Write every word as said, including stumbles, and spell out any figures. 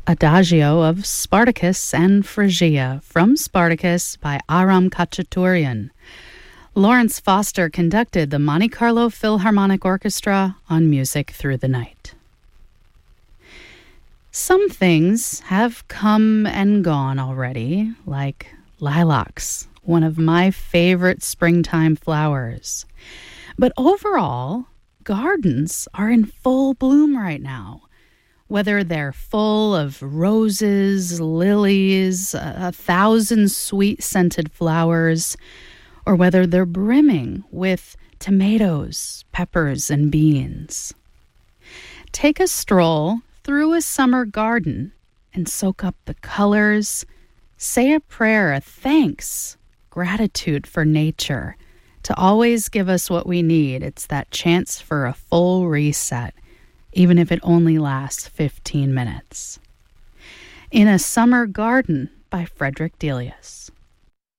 Adagio of Spartacus and Phrygia from Spartacus by Aram Khachaturian. Lawrence Foster conducted the Monte Carlo Philharmonic Orchestra on Music Through the Night. Some things have come and gone already, like lilacs, one of my favorite springtime flowers. But overall, gardens are in full bloom right now. Whether they're full of roses, lilies, a, a thousand sweet-scented flowers, or whether they're brimming with tomatoes, peppers, and beans. Take a stroll through a summer garden and soak up the colors. Say a prayer, a thanks, gratitude for nature to always give us what we need. It's that chance for a full reset, even if it only lasts fifteen minutes. In a Summer Garden by Frederick Delius.